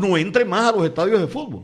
no entre más a los estadios de fútbol.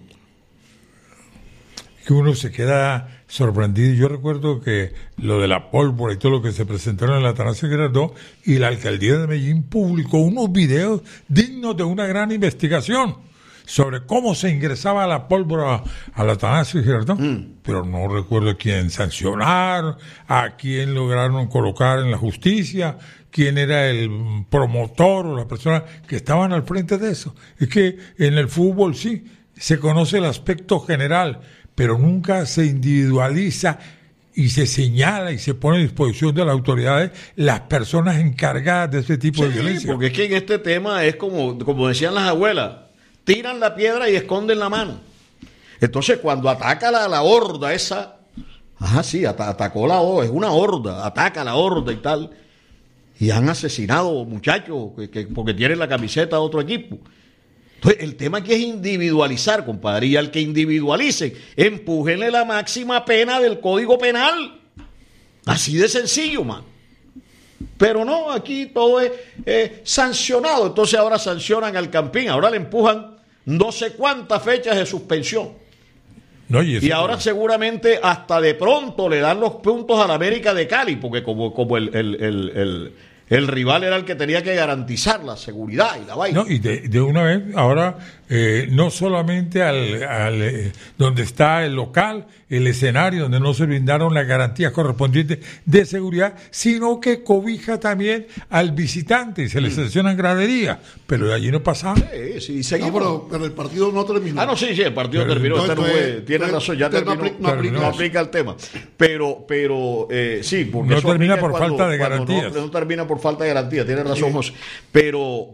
Que uno se queda sorprendido. Yo recuerdo que lo de la pólvora y todo lo que se presentaron en la Atanasio Girardot, y la alcaldía de Medellín publicó unos videos dignos de una gran investigación sobre cómo se ingresaba la pólvora a la Atanasio Girardot, pero no recuerdo quién sancionaron, a quién lograron colocar en la justicia, quién era el promotor o la persona que estaban al frente de eso. Es que en el fútbol sí se conoce el aspecto general, pero nunca se individualiza y se señala y se pone a disposición de las autoridades las personas encargadas de ese tipo de violencia. Porque es que en este tema es como decían las abuelas, tiran la piedra y esconden la mano. Entonces cuando ataca la horda esa, atacó la horda, es una horda, ataca la horda y tal, y han asesinado muchachos porque tienen la camiseta de otro equipo. Entonces, el tema aquí es individualizar, compadre, y al que individualicen, empújenle la máxima pena del Código Penal. Así de sencillo, man. Pero no, aquí todo es sancionado. Entonces ahora sancionan al Campín, ahora le empujan no sé cuántas fechas de suspensión. No, y ahora seguramente hasta de pronto le dan los puntos a la América de Cali, porque como el rival era el que tenía que garantizar la seguridad y la vaina. No, y de una vez, ahora, no solamente al donde está el local, el escenario, donde no se brindaron las garantías correspondientes de seguridad, sino que cobija también al visitante y se le sancionan graderías. Pero de allí no pasaba. Sí, seguimos. No, pero el partido no terminó. Sí, el partido terminó. Tiene razón, ya terminó. No aplica el tema. Pero sí, porque no termina por falta de garantías. No termina por falta de garantía, tiene razón, José. Pero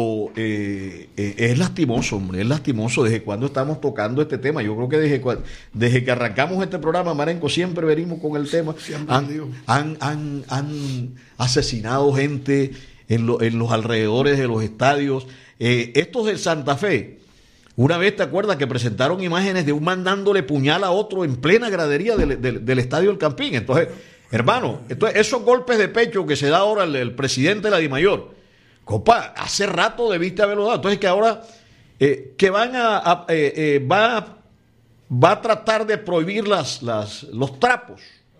es lastimoso, hombre, es lastimoso. ¿Desde cuándo estamos tocando este tema? Yo creo que desde que arrancamos este programa, Marenco, siempre venimos con el tema. Han asesinado gente en los alrededores de los estadios. Estos del Santa Fe, una vez te acuerdas que presentaron imágenes de un man dándole puñal a otro en plena gradería del estadio del Campín. Entonces, hermano, esos golpes de pecho que se da ahora el presidente de la DIMAYOR, compa, hace rato debiste haberlo dado. Entonces que ahora que va a tratar de prohibir los trapos.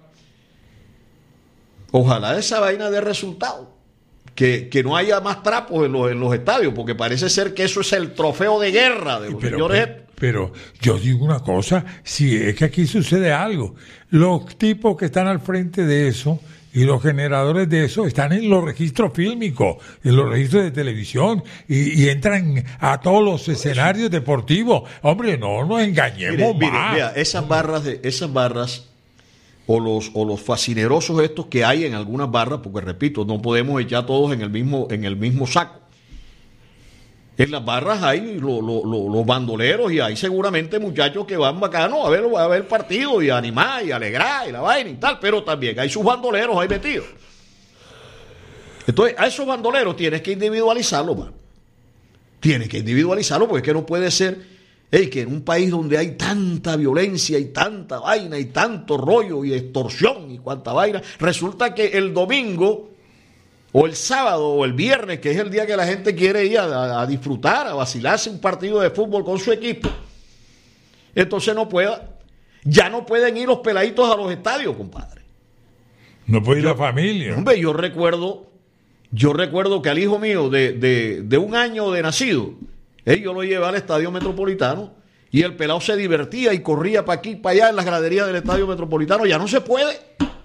Ojalá esa vaina dé resultado. Que no haya más trapos en los estadios, porque parece ser que eso es el trofeo de guerra de los señores. Pero yo digo una cosa, si es que aquí sucede algo, los tipos que están al frente de eso y los generadores de eso están en los registros fílmicos, en los registros de televisión y entran a todos los escenarios deportivos. Hombre, no nos engañemos más. Mira, esas barras o los fascinerosos estos que hay en algunas barras, porque repito, no podemos echar todos en el mismo saco. En las barras hay los bandoleros y hay seguramente muchachos que van bacanos a ver partido y a animar y a alegrar y la vaina y tal, pero también hay sus bandoleros ahí metidos. Entonces, a esos bandoleros tienes que individualizarlo, man. Tienes que individualizarlo porque es que no puede ser que en un país donde hay tanta violencia y tanta vaina y tanto rollo y extorsión y cuanta vaina, resulta que el domingo o el sábado o el viernes, que es el día que la gente quiere ir a disfrutar, a vacilarse un partido de fútbol con su equipo, entonces ya no pueden ir los peladitos a los estadios, compadre. No puede ir la familia. Hombre, yo recuerdo que al hijo mío de 1 año de nacido, yo lo llevé al Estadio Metropolitano y el pelado se divertía y corría para aquí y para allá en las graderías del Estadio Metropolitano. Ya no se puede.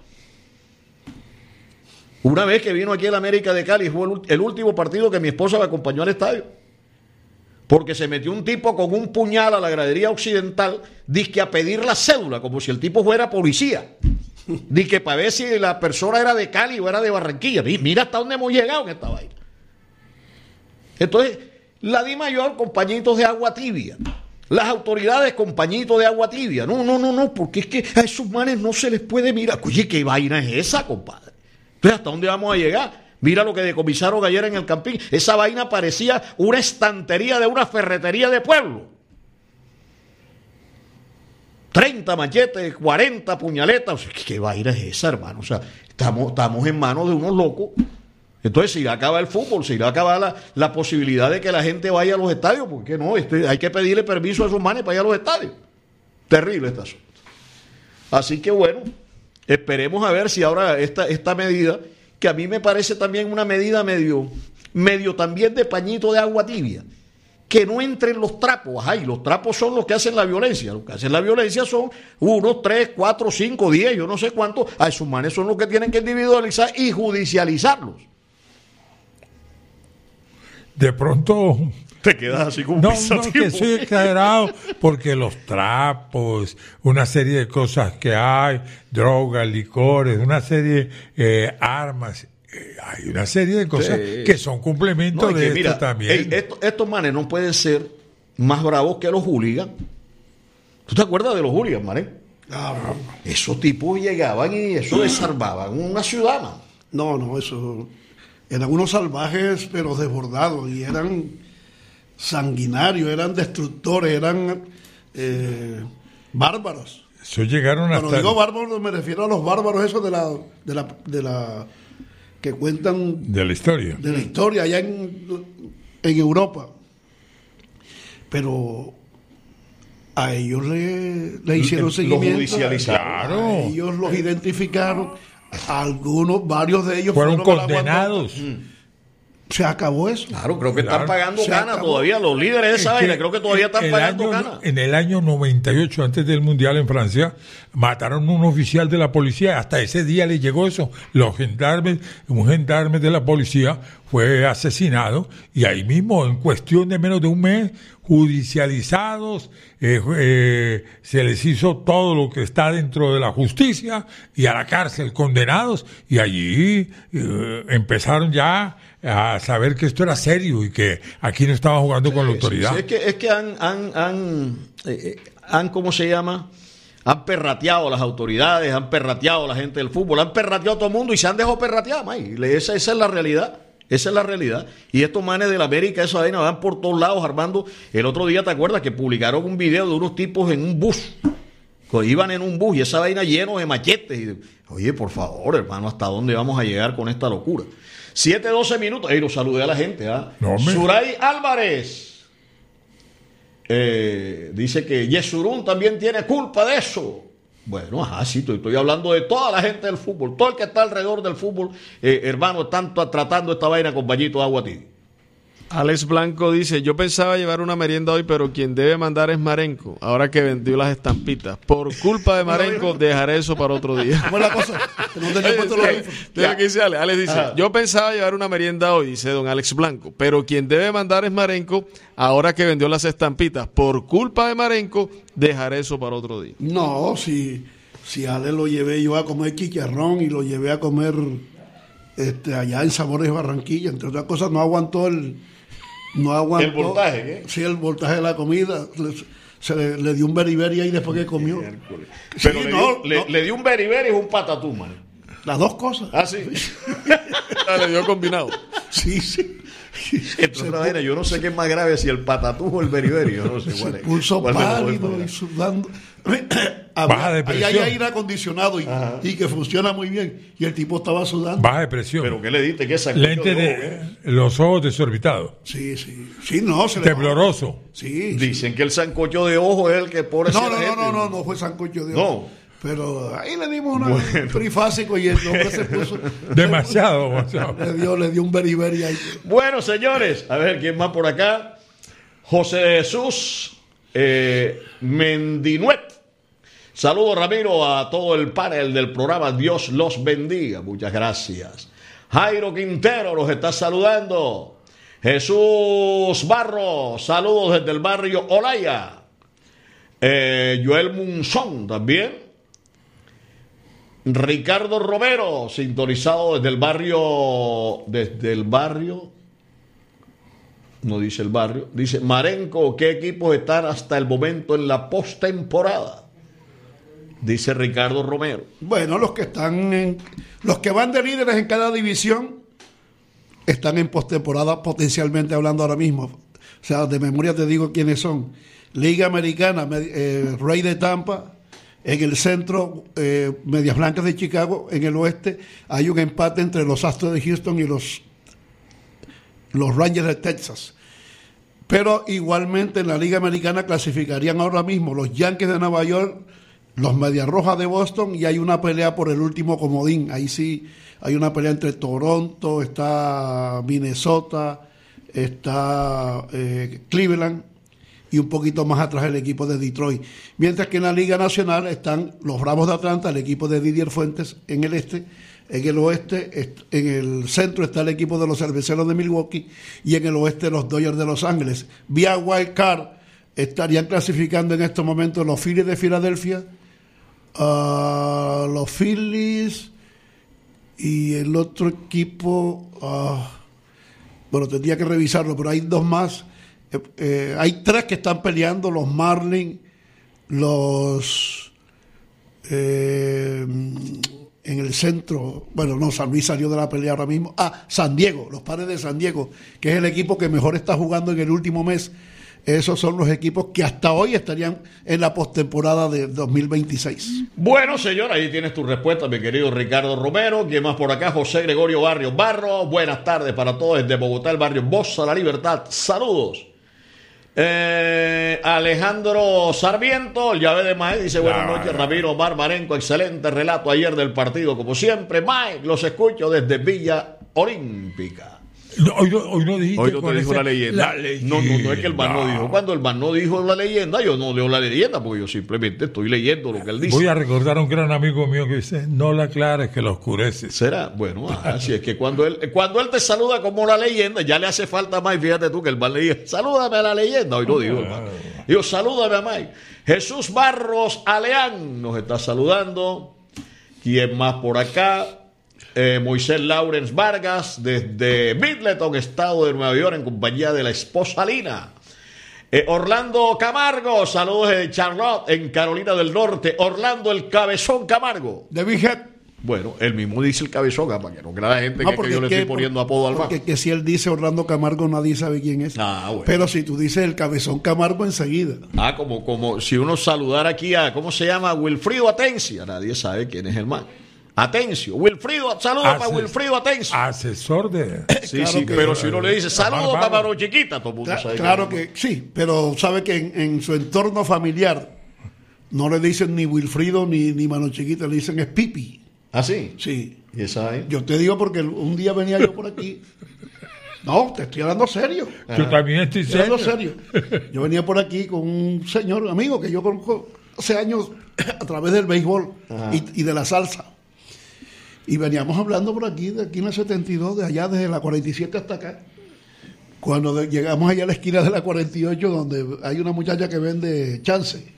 Una vez que vino aquí el América de Cali, fue el último partido que mi esposa me acompañó al estadio. Porque se metió un tipo con un puñal a la gradería occidental, dizque a pedir la cédula, como si el tipo fuera policía. Dizque para ver si la persona era de Cali o era de Barranquilla. Mira hasta dónde hemos llegado en esta vaina. Entonces, la DIMAYOR con pañitos de agua tibia. Las autoridades con pañitos de agua tibia. No, porque es que a esos manes no se les puede mirar. Oye, ¿qué vaina es esa, compadre? Entonces, ¿hasta dónde vamos a llegar? Mira lo que decomisaron ayer en el Campín. Esa vaina parecía una estantería de una ferretería de pueblo. 30 machetes, 40 puñaletas. ¿Qué vaina es esa, hermano? O sea, estamos en manos de unos locos. Entonces se irá a acabar el fútbol, se irá a acabar la posibilidad de que la gente vaya a los estadios, porque no, hay que pedirle permiso a esos manes para ir a los estadios. Terrible este asunto. Así que bueno, esperemos a ver si ahora esta medida, que a mí me parece también una medida medio también de pañito de agua tibia, que no entren los trapos. Y los trapos son los que hacen la violencia. Los que hacen la violencia son 1, 3, 4, 5, 10, yo no sé cuántos. Esos manes son los que tienen que individualizar y judicializarlos. De pronto te quedas así como no, que soy exagerado, porque los trapos, una serie de cosas que hay, drogas, licores, una serie armas, hay una serie de cosas que son complementos de esto también. Estos manes no pueden ser más bravos que los hooligans. ¿Tú te acuerdas de los hooligans, manes? Claro. Esos tipos llegaban y eso desarmaban una ciudad, man. No, eso eran unos salvajes pero desbordados, y eran sanguinarios, eran destructores, eran bárbaros. Eso llegaron hasta... Cuando digo bárbaros me refiero a los bárbaros esos de la que cuentan de la historia allá en Europa. Pero a ellos le hicieron seguimiento, claro. A ellos los identificaron, varios de ellos fueron condenados. Se acabó eso. Claro, creo que están pagando cana todavía. Los líderes de esa vaina, creo que todavía están pagando cana. En el año 98, antes del Mundial en Francia, mataron a un oficial de la policía. Hasta ese día le llegó eso. Un gendarme de la policía fue asesinado, y ahí mismo, en cuestión de menos de un mes, judicializados, se les hizo todo lo que está dentro de la justicia, y a la cárcel condenados, y allí empezaron ya a saber que esto era serio y que aquí no estaba jugando con la autoridad. Sí, es que han ¿cómo se llama? Han perrateado las autoridades, han perrateado la gente del fútbol, han perrateado a todo el mundo y se han dejado perratear, May. Esa es la realidad. Esa es la realidad. Y estos manes de la América, esa vaina, van por todos lados armando. El otro día, ¿te acuerdas? Que publicaron un video de unos tipos en un bus. Que iban en un bus y esa vaina lleno de machetes. Y, oye, por favor, hermano, ¿hasta dónde vamos a llegar con esta locura? 7:12 minutos. Lo saludé a la gente. Suray Álvarez dice que Yesurún también tiene culpa de eso. Bueno, sí, estoy hablando de toda la gente del fútbol, todo el que está alrededor del fútbol, hermano, están tratando esta vaina con bañito de agua tibia. Alex Blanco dice, yo pensaba llevar una merienda hoy, pero quien debe mandar es Marenco, ahora que vendió las estampitas. Por culpa de Marenco, dejaré eso para otro día. ¿Cómo es la cosa? Que no tenía puesto los lo que dice Alex. Alex dice, yo pensaba llevar una merienda hoy, dice don Alex Blanco, pero quien debe mandar es Marenco, ahora que vendió las estampitas. Por culpa de Marenco, dejaré eso para otro día. No, si Alex lo llevé yo a comer chicharrón y lo llevé a comer allá en Sabores Barranquilla, entre otras cosas, no aguantó el voltaje, ¿qué? Sí, el voltaje de la comida. Le dio un beriberi ahí después que comió. Pero le dio un beriberi y un patatú, man. Las dos cosas. Sí. Le dio combinado. Sí. Entonces, yo no sé qué es más grave, si el patatú o el beriberi. Yo no sé cuál es. Pulso pálido y sudando. Baja de presión. Ahí hay aire acondicionado y que funciona muy bien. Y el tipo estaba sudando. Baja de presión. ¿Pero qué le diste? ¿Qué sacó? Lente de los ojos desorbitados. Sí, no. Tembloroso. Sí. Dicen que el sancocho de ojo es el que pone. No fue sancocho de ojo. No. Pero ahí le dimos un trifásico y el hombre se puso. Demasiado. Le dio un beriberi ahí. Bueno, señores, a ver quién más por acá. José Jesús Mendinuet. Saludos, Ramiro, a todo el panel del programa. Dios los bendiga. Muchas gracias. Jairo Quintero nos está saludando. Jesús Barro, saludos desde el barrio Olaya. Joel Munzón también. Ricardo Romero, sintonizado desde el barrio, no dice el barrio, dice Marenco, ¿qué equipos están hasta el momento en la postemporada? Dice Ricardo Romero. Bueno, los que van de líderes en cada división están en postemporada, potencialmente hablando ahora mismo. O sea, de memoria te digo quiénes son. Liga Americana, Rey de Tampa. En el centro, Medias Blancas de Chicago. En el oeste hay un empate entre los Astros de Houston y los los Rangers de Texas. Pero igualmente en la Liga Americana clasificarían ahora mismo los Yankees de Nueva York, los Medias Rojas de Boston, y hay una pelea por el último comodín. Ahí sí hay una pelea entre Toronto, está Minnesota, está Cleveland, y un poquito más atrás el equipo de Detroit. Mientras que en la Liga Nacional están los Bravos de Atlanta, el equipo de Didier Fuentes en el este. En el oeste, en el centro está el equipo de los Cerveceros de Milwaukee, y en el oeste los Dodgers de Los Ángeles. Vía Wild Card estarían clasificando en estos momentos los Phillies de Filadelfia, los Phillies y el otro equipo, bueno, tendría que revisarlo, pero hay dos más. Hay tres que están peleando: los Marlins, los en el centro, bueno, no, San Luis salió de la pelea ahora mismo. San Diego, los Padres de San Diego, que es el equipo que mejor está jugando en el último mes. Esos son los equipos que hasta hoy estarían en la postemporada de 2026. Bueno, señor, ahí tienes tu respuesta, mi querido Ricardo Romero. ¿Quién más por acá? José Gregorio Barrios Barro. Buenas tardes para todos desde Bogotá, el barrio Voz a la Libertad. Saludos. Alejandro Sarmiento, el llave de Mike, dice: buenas noches, Ramiro Omar Marenco, excelente relato ayer del partido, como siempre. Mike, los escucho desde Villa Olímpica. Hoy no dijiste. Hoy no te dijo la leyenda. No, es que el man no dijo. Cuando el man no dijo la leyenda, yo no leo la leyenda, porque yo simplemente estoy leyendo lo que él dice. Voy a recordar a un gran amigo mío que dice: no la aclares, que la oscureces. ¿Será? Bueno, así es que cuando él te saluda como la leyenda, ya le hace falta más. Fíjate tú que el man le dice: salúdame a la leyenda. Hoy no digo, hermano. Digo: salúdame a Mike. Jesús Barros Aleán nos está saludando. ¿Quién más por acá? Moisés Lawrence Vargas desde Middleton, estado de Nueva York, en compañía de la esposa Lina. Orlando Camargo, saludos de Charlotte, en Carolina del Norte. Orlando el Cabezón Camargo. De Big Head. Bueno, él mismo dice el Cabezón, para que no crea la gente que yo le estoy poniendo apodo al mar. Porque si él dice Orlando Camargo, nadie sabe quién es. Bueno. Pero si tú dices el Cabezón Camargo, enseguida. Como si uno saludara aquí a, ¿cómo se llama? Wilfrido Atencia. Nadie sabe quién es el man. Atencio, Wilfrido, saludos para Wilfrido Atencio. Asesor de... Sí, claro, sí, pero si uno le dice saludos para Mano Chiquita, todo el mundo sabe. Claro que sí, pero sabe que en su entorno familiar no le dicen ni Wilfrido ni Mano Chiquita, le dicen es Pipi. ¿Ah, sí? Sí. ¿Y esa ahí? Yo te digo porque un día venía yo por aquí. No, te estoy hablando serio. Yo también estoy serio. Yo venía por aquí con un señor amigo que yo conozco hace años a través del béisbol y de la salsa. Y veníamos hablando por aquí, de aquí en la 72, de allá desde la 47 hasta acá. Cuando llegamos allá a la esquina de la 48, donde hay una muchacha que vende chance,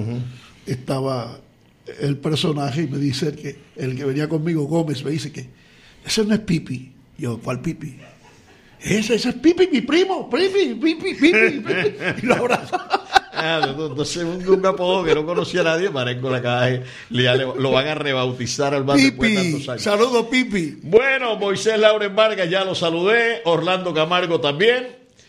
estaba el personaje y me dice que el que venía conmigo, Gómez, me dice que ese no es Pipi. Yo, ¿cuál Pipi? Ese es Pipi, mi primo, Pipi. Y lo abraza. Entonces un apodo que no conocía a nadie, Marenco la calle, lo van a rebautizar al bando después de tantos años. Saludos, Pipi. Bueno, Moisés Lauren Vargas ya lo saludé, Orlando Camargo también,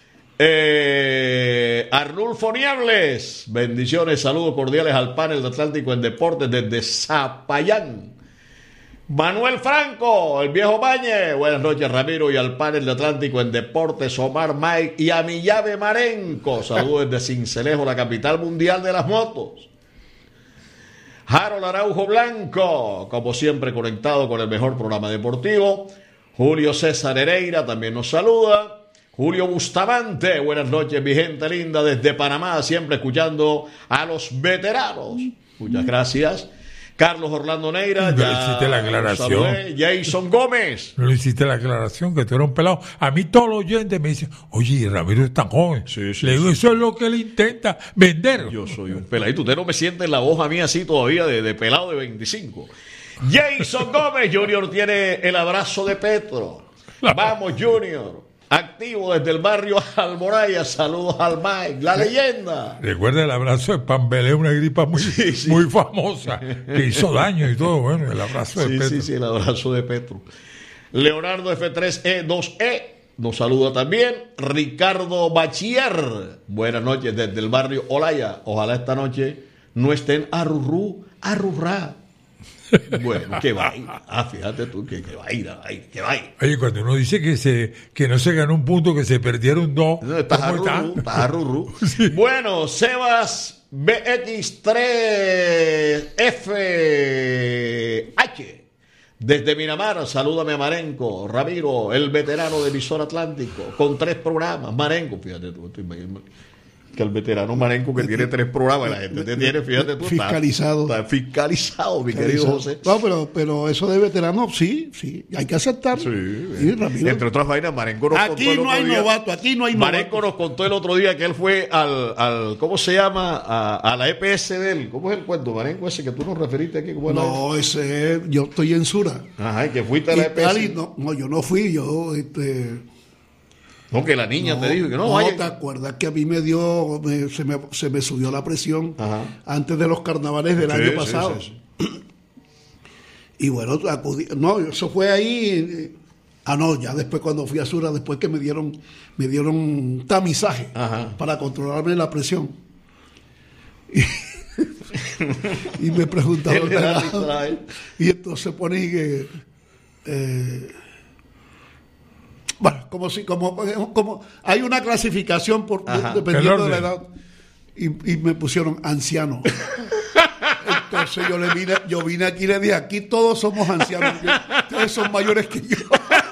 Arnulfo Niebles, bendiciones, saludos cordiales al panel de Atlántico en Deportes desde Zapayán. Manuel Franco, el viejo Bañe, buenas noches Ramiro y al panel de Atlántico en Deportes, Omar, Mike y a mi llave Marenco, saludos desde Cincelejo, la capital mundial de las motos. Harold Araujo Blanco, como siempre conectado con el mejor programa deportivo. Julio César Hereira también nos saluda. Julio Bustamante, buenas noches mi gente linda desde Panamá, siempre escuchando a los veteranos. Muchas gracias. Carlos Orlando Neira, ya hiciste la aclaración. Jason Gómez. No hiciste la aclaración, que tú eres un pelado. A mí todos los oyentes me dicen: oye, Ramiro es tan joven. Sí, le digo, eso es lo que él intenta vender. Yo soy un peladito. Usted no me siente en la voz a mí así todavía de pelado de 25. Jason Gómez Jr. tiene el abrazo de Petro. Vamos, Junior. Activo desde el barrio Almoraya, saludos al Mike, la leyenda. Recuerda el abrazo de Pambelé, una gripa muy famosa, que hizo daño y todo, bueno, el abrazo de Petro. Sí, el abrazo de Petro. Leonardo F3E2E nos saluda también. Ricardo Bachier, buenas noches desde el barrio Olaya. Ojalá esta noche no estén arurrá. Bueno, qué vaina. Fíjate tú, qué vaina. Oye, cuando uno dice que no se ganó un punto, que se perdieron dos. Está rurú. Sí. Bueno, Sebas BX3FH. Desde Miramar, salúdame a Marenco. Ramiro, el veterano de Visor Atlántico, con 3 programas. Marenco, fíjate tú, que el veterano Marenco que tiene 3 programas, la gente te tiene, fíjate tú, fiscalizado. Está fiscalizado, mi querido José. No, pero eso de veterano, sí, hay que aceptarlo. Sí, Ramiro. Entre otras vainas, Marenco nos contó el otro día. Aquí no hay novato. Marenco nos contó el otro día que él fue al ¿cómo se llama? A la EPS de él. ¿Cómo es el cuento, Marenco, ese que tú nos referiste aquí? No, ese, yo estoy en Sura. Ajá, y que fuiste a la EPS. No, yo no fui, No, que la niña te dijo que no vaya. No, ¿te acuerdas que a mí se me subió la presión antes de los carnavales del año pasado? Sí. Y bueno, acudí. No, eso fue ahí. No, ya después cuando fui a Sura, después que me dieron tamizaje para controlarme la presión. Y me preguntaron. Y entonces poní que. Bueno, como hay una clasificación dependiendo de la edad, y me pusieron anciano. Entonces yo vine aquí y le dije, aquí todos somos ancianos, ustedes son mayores que yo.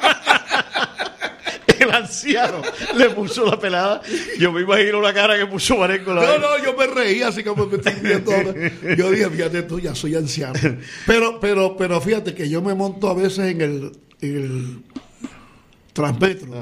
El anciano le puso la pelada. Yo me imagino la cara que puso Marenco. No, yo me reí así como me estoy viendo ahora. Yo dije, fíjate tú, ya soy anciano. Pero fíjate que yo me monto a veces en el Transmetro.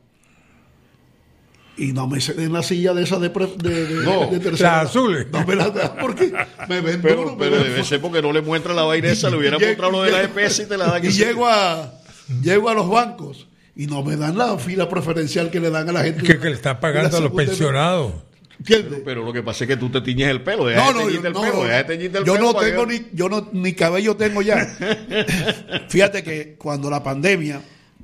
Y no me ceden la silla de esa de tercera. Las azules. No me la dan porque me ven duro. Pero debe ser porque no le muestra la vaina esa, le hubiera mostrado lo de la EPS y te la dan. Y llego a los bancos y no me dan la fila preferencial que le dan a la gente. Que le están pagando a los pensionados. Pero lo que pasa es que tú te tiñes el pelo. Deja de teñirte el pelo. Yo no tengo ni cabello tengo ya. Fíjate que cuando la pandemia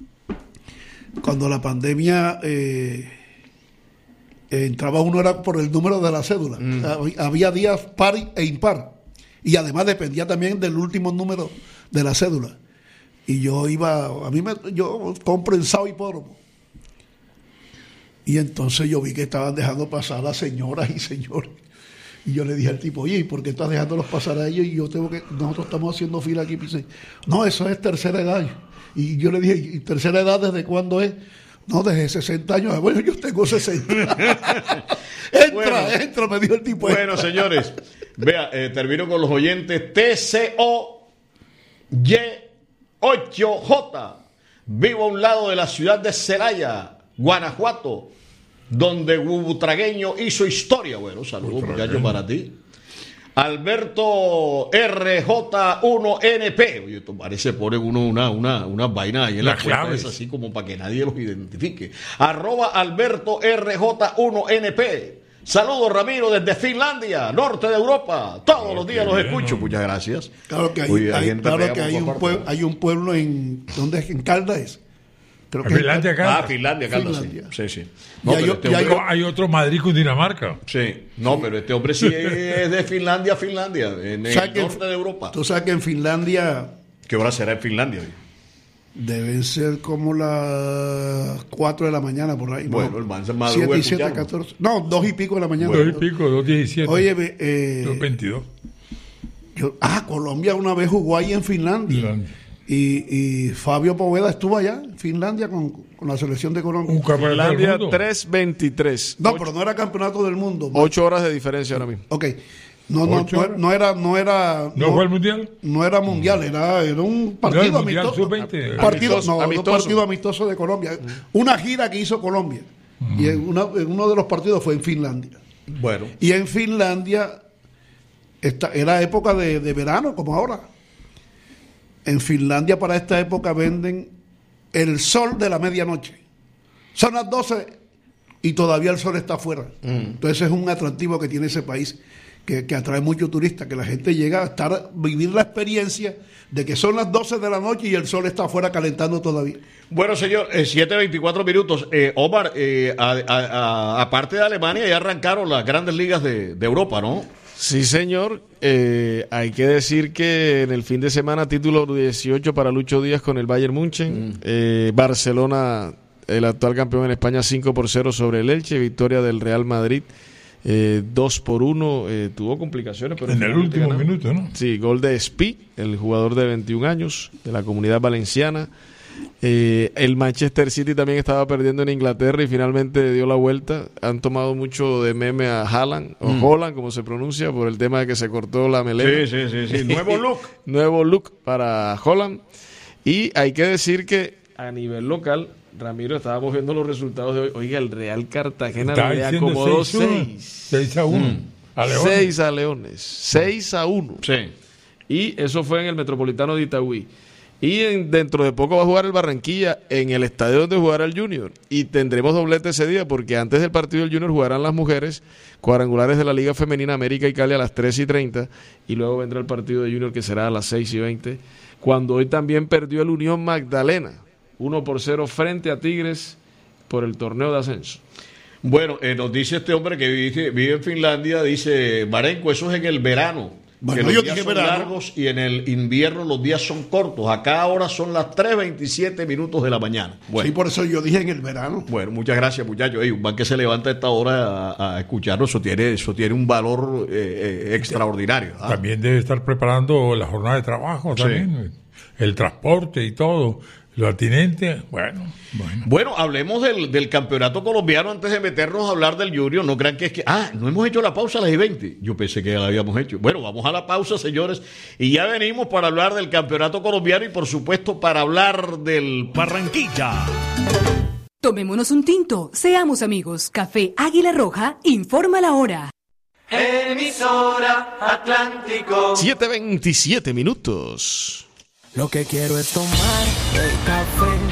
entraba uno era por el número de la cédula. Había días par e impar. Y además dependía también del último número de la cédula. Y yo yo compro en Sao Hipódromo. Y entonces yo vi que estaban dejando pasar a señoras y señores. Y yo le dije al tipo, oye, ¿y por qué estás dejándolos pasar a ellos? Y nosotros estamos haciendo fila aquí. Y dice, no, eso es tercera edad. Y yo le dije, ¿y tercera edad desde cuándo es? No, desde 60 años. Bueno, yo tengo 60. Entra, me dijo el tipo. Bueno, señores, vea, termino con los oyentes. TCOY8J. Vivo a un lado de la ciudad de Celaya, Guanajuato, donde Butragueño hizo historia. Bueno, saludos, muchachos, para ti. Alberto RJ1NP. Oye, esto parece poner una vaina ahí en la cuenta, es así como para que nadie los identifique. @Alberto RJ1NP. Saludos, Ramiro, desde Finlandia, norte de Europa. Todos los días los escucho. Muchas gracias. Claro que hay un pueblo en ¿dónde es? En Caldas. Finlandia, Caldas. Finlandia. Sí. No, hay otro Madrid con Dinamarca. Sí, no, pero este hombre sí es de Finlandia, en el norte de Europa. Tú sabes que en Finlandia... ¿Qué hora será en Finlandia? Deben ser como las 4 de la mañana por ahí. Bueno, no, el man se madruga 7 y 7, 14. No, 2 y pico de la mañana. 2 y pico, 2:17. Oye, 2:22. Colombia una vez jugó ahí en Finlandia. Y Fabio Poveda estuvo allá en Finlandia con la selección de Colombia. Finlandia 3:23. No, pero no era campeonato del mundo. 8 horas de diferencia ahora mismo. Ok. No era. ¿No fue el mundial? No era mundial, era un partido amistoso. Partido amistoso de Colombia. Una gira que hizo Colombia. Y uno de los partidos fue en Finlandia. Bueno. Y en Finlandia era época de verano, como ahora. En Finlandia para esta época venden el sol de la medianoche. Son las 12 y todavía el sol está afuera. Entonces es un atractivo que tiene ese país que atrae muchos turistas, que la gente llega a vivir la experiencia de que son las 12 de la noche y el sol está afuera calentando todavía. Bueno, señor, 7:24 minutos. Omar, aparte de Alemania ya arrancaron las grandes ligas de Europa, ¿no? Sí, señor. Hay que decir que en el fin de semana título 18 para Lucho Díaz con el Bayern München. Barcelona, el actual campeón en España, 5-0 sobre el Elche. Victoria del Real Madrid, 2-1. Tuvo complicaciones, pero en el último minuto, ¿no? Sí, gol de Espí, el jugador de 21 años de la Comunidad Valenciana. El Manchester City también estaba perdiendo en Inglaterra y finalmente dio la vuelta. Han tomado mucho de meme a Haaland, o Holland, como se pronuncia, por el tema de que se cortó la melena. Sí. Nuevo look. Nuevo look para Holland. Y hay que decir que a nivel local, Ramiro, estábamos viendo los resultados de hoy. Oiga, el Real Cartagena le acomodó 6-1 a Leones. 6 a Leones. 6-1. Sí. Y eso fue en el Metropolitano de Itagüí. Y dentro de poco va a jugar el Barranquilla en el estadio donde jugará el Junior. Y tendremos doblete ese día porque antes del partido del Junior jugarán las mujeres cuadrangulares de la Liga Femenina América y Cali a las 3:30. Y luego vendrá el partido de Junior que será a las 6:20. Cuando hoy también perdió el Unión Magdalena 1-0 frente a Tigres por el torneo de ascenso. Bueno, nos dice este hombre que vive en Finlandia, dice, Marenco, eso es en el verano. Bueno, que los días son largos y en el invierno los días son cortos. Acá ahora son las 3:27 de la mañana. Bueno. Sí, por eso yo dije en el verano. Bueno, muchas gracias, muchachos. Un man que se levanta a esta hora a escucharnos, eso tiene un valor extraordinario. También debe estar preparando la jornada de trabajo, también, el transporte y todo. Lo atinente, bueno. Hablemos del campeonato colombiano antes de meternos a hablar del Junior. No crean que es que... no hemos hecho la pausa a las 20. Yo pensé que ya la habíamos hecho. Bueno, vamos a la pausa, señores. Y ya venimos para hablar del campeonato colombiano y, por supuesto, para hablar del Barranquilla. Tomémonos un tinto, seamos amigos. Café Águila Roja informa la hora. Emisora Atlántico. 7:27. Lo que quiero es tomar el café